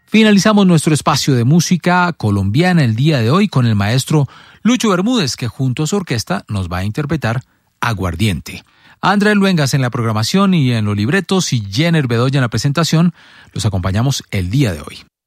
Finalizamos nuestro espacio de música colombiana el día de hoy con el maestro Lucho Bermúdez, que junto a su orquesta nos va a interpretar Aguardiente. Andrés Luengas en la programación y en los libretos y Jenner Bedoya en la presentación. Los acompañamos el día de hoy.